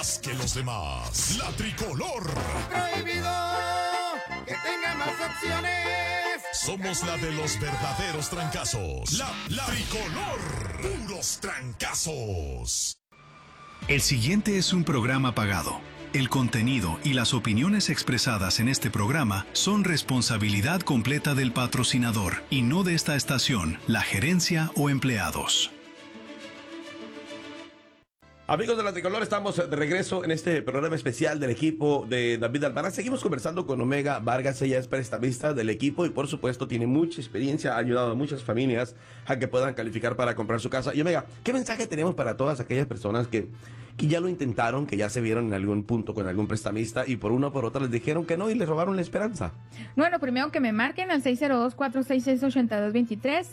más que los demás. La Tricolor. Prohibido que tenga más opciones. Somos la de los verdaderos trancazos. La Tricolor. Puros trancazos. El siguiente es un programa pagado. El contenido y las opiniones expresadas en este programa son responsabilidad completa del patrocinador y no de esta estación, la gerencia o empleados. Amigos de la Tricolor, estamos de regreso en este programa especial del equipo de David Albarrán. Seguimos conversando con Omega Vargas. Ella es prestamista del equipo y por supuesto tiene mucha experiencia, ha ayudado a muchas familias a que puedan calificar para comprar su casa. Y Omega, ¿qué mensaje tenemos para todas aquellas personas que ya lo intentaron, que ya se vieron en algún punto con algún prestamista y por una o por otra les dijeron que no y les robaron la esperanza? Bueno, primero que me marquen al 602-466-8223,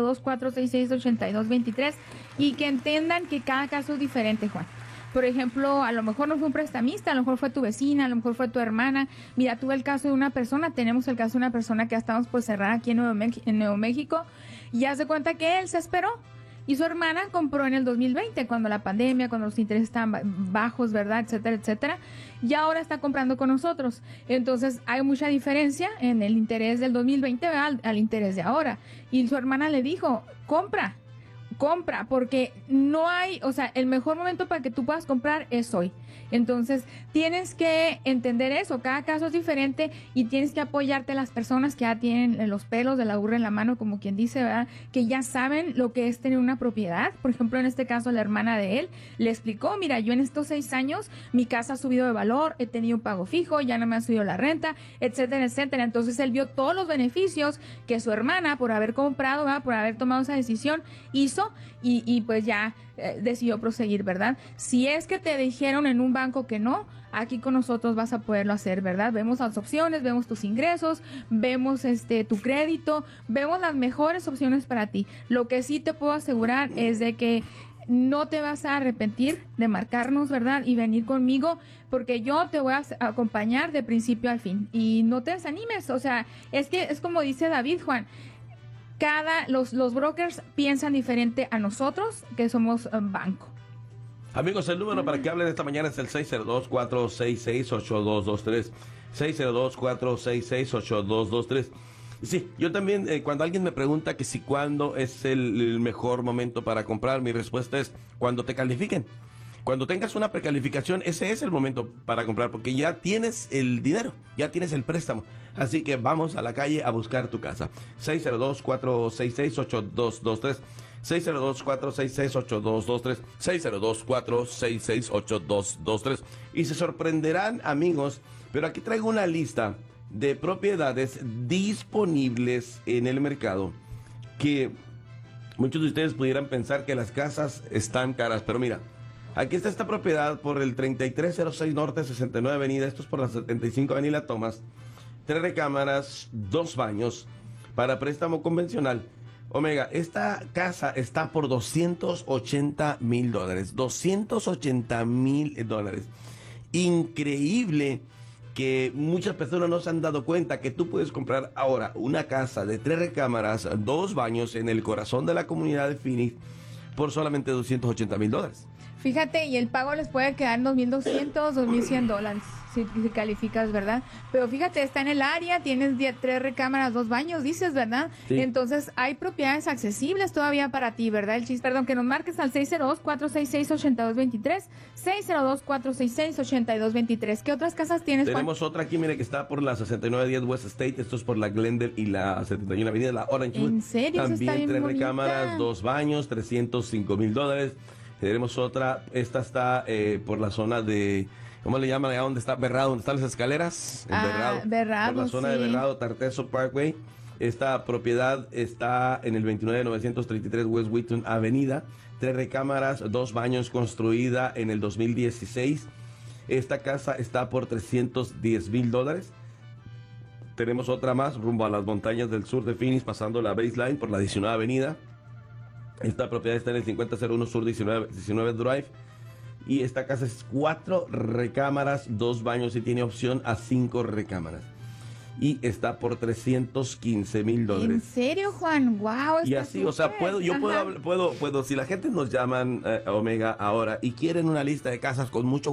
602-466-8223 y que entiendan que cada caso es diferente, Juan. Por ejemplo, a lo mejor no fue un prestamista, a lo mejor fue tu vecina, a lo mejor fue tu hermana. Mira, tuve el caso de una persona, tenemos el caso de una persona que ya estamos por cerrar aquí en Nuevo México y haz de cuenta que él se esperó. Y su hermana compró en el 2020, cuando la pandemia, cuando los intereses estaban bajos, ¿verdad? Etcétera, etcétera. Y ahora está comprando con nosotros. Entonces, hay mucha diferencia en el interés del 2020 al interés de ahora. Y su hermana le dijo, compra, porque no hay, o sea, el mejor momento para que tú puedas comprar es hoy. Entonces, tienes que entender eso, cada caso es diferente y tienes que apoyarte a las personas que ya tienen los pelos de la burra en la mano, como quien dice, ¿verdad? Que ya saben lo que es tener una propiedad. Por ejemplo, en este caso, la hermana de él le explicó, mira, yo en estos 6 años, mi casa ha subido de valor, he tenido un pago fijo, ya no me ha subido la renta, etcétera, etcétera. Entonces, él vio todos los beneficios que su hermana, por haber comprado, ¿verdad? Por haber tomado esa decisión, hizo y pues ya decidió proseguir, ¿verdad? Si es que te dijeron en un banco que no, aquí con nosotros vas a poderlo hacer, ¿verdad? Vemos las opciones, vemos tus ingresos, vemos tu crédito, vemos las mejores opciones para ti. Lo que sí te puedo asegurar es de que no te vas a arrepentir de marcarnos, ¿verdad? Y venir conmigo, porque yo te voy a acompañar de principio al fin. Y no te desanimes, o sea, es que es como dice David, Juan, los brokers piensan diferente a nosotros, que somos banco. Amigos, el número para que hablen esta mañana es el 602-466-8223. 602-466-8223. Sí, yo también, cuando alguien me pregunta que si cuándo es el mejor momento para comprar, mi respuesta es cuando te califiquen. Cuando tengas una precalificación, ese es el momento para comprar, porque ya tienes el dinero, ya tienes el préstamo. Así que vamos a la calle a buscar tu casa. 602-466-8223. 602-466-8223. 602-466-8223. Y se sorprenderán, amigos, pero aquí traigo una lista de propiedades disponibles en el mercado que muchos de ustedes pudieran pensar que las casas están caras, pero mira, aquí está esta propiedad por el 3306 Norte 69 Avenida, esto es por la 75 Avenida Thomas, 3 recámaras, 2 baños, para préstamo convencional. Omega, esta casa está por $280,000, $280,000. Increíble que muchas personas no se han dado cuenta que tú puedes comprar ahora una casa de 3 recámaras, 2 baños en el corazón de la comunidad de Phoenix por solamente $280,000. Fíjate, y el pago les puede quedar en $2,200, $2,100, si calificas, ¿verdad? Pero fíjate, está en el área, tienes 3 recámaras, 2 baños, dices, ¿verdad? Sí. Entonces, hay propiedades accesibles todavía para ti, ¿verdad? Perdón, que nos marques al 602-466-8223, 602-466-8223. ¿Qué otras casas tienes, Juan? Tenemos otra aquí, mire, que está por la 6910 West State, esto es por la Glendale y la 71 Avenida, la Orangewood. ¿En serio? También Está bien 3 bonita. recámaras, 2 baños, $305,000. Tenemos otra, esta está por la zona de, ¿cómo le llaman allá donde está Berrado, donde están las escaleras? Berrado, por la zona de Berrado, Tarteso Parkway. Esta propiedad está en el 29933 West Wheaton Avenida, 3 recámaras, 2 baños, construida en el 2016. Esta casa está por $310,000. Tenemos otra más rumbo a las montañas del sur de Phoenix, pasando la Baseline por la 19 Avenida. Esta propiedad está en el 5001 Sur 19 Drive. Y esta casa es 4 recámaras, 2 baños y tiene opción a 5 recámaras. Y está por $315,000. ¿En serio, Juan? Wow. Y así, o sea, puedo, si la gente nos llaman Omega ahora y quieren una lista de casas, con mucho